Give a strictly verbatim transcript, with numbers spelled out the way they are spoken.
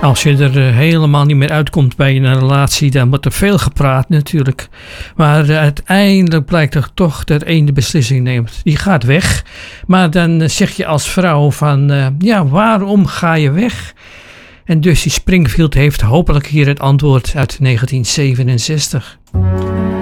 Als je er uh, helemaal niet meer uitkomt bij een relatie, dan wordt er veel gepraat natuurlijk. Maar uh, uiteindelijk blijkt er toch dat één de beslissing neemt. Die gaat weg. Maar dan uh, zeg je als vrouw van, uh, ja, waarom ga je weg? En Dusty Springfield heeft hopelijk hier het antwoord uit negentien zevenenzestig.